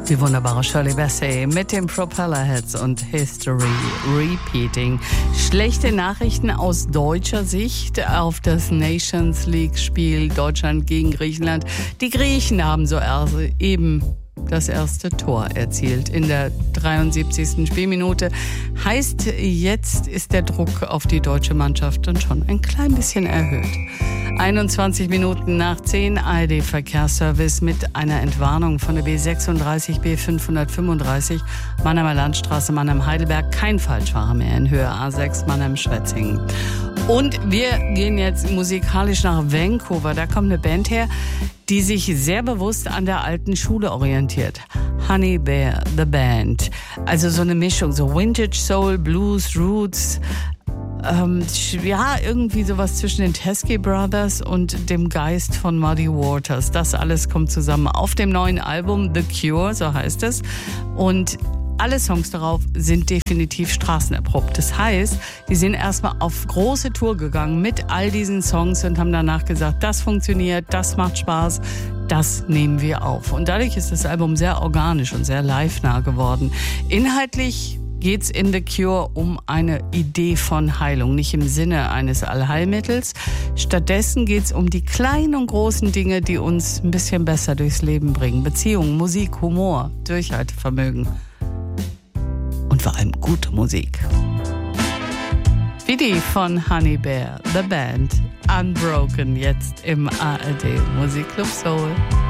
Die wunderbare Shirley Bassey mit den Propellerheads und History Repeating. Schlechte Nachrichten aus deutscher Sicht auf das Nations League-Spiel Deutschland gegen Griechenland. Die Griechen haben so eben das erste Tor erzielt in der 73. Spielminute. Heißt, jetzt ist der Druck auf die deutsche Mannschaft dann schon ein klein bisschen erhöht. 21 Minuten nach 10 ARD-Verkehrsservice mit einer Entwarnung von der B36, B535, Mannheimer Landstraße, Mannheim-Heidelberg. Kein Falschfahrer mehr in Höhe A6, Mannheim-Schwetzingen. Und wir gehen jetzt musikalisch nach Vancouver. Da kommt eine Band her, die sich sehr bewusst an der alten Schule orientiert. Honey Bear, The Band. Also so eine Mischung, so Vintage Soul, Blues, Roots. Ja, irgendwie sowas zwischen den Teskey Brothers und dem Geist von Muddy Waters. Das alles kommt zusammen auf dem neuen Album The Cure, so heißt es. Und alle Songs darauf sind definitiv straßenerprobt. Das heißt, die sind erstmal auf große Tour gegangen mit all diesen Songs und haben danach gesagt, das funktioniert, das macht Spaß, das nehmen wir auf. Und dadurch ist das Album sehr organisch und sehr live-nah geworden. Inhaltlich geht's in The Cure um eine Idee von Heilung, nicht im Sinne eines Allheilmittels. Stattdessen geht's um die kleinen und großen Dinge, die uns ein bisschen besser durchs Leben bringen. Beziehungen, Musik, Humor, Durchhaltevermögen und vor allem gute Musik. Wie die von Honey Bear, The Band, Unbroken, jetzt im ARD Musikclub Soul.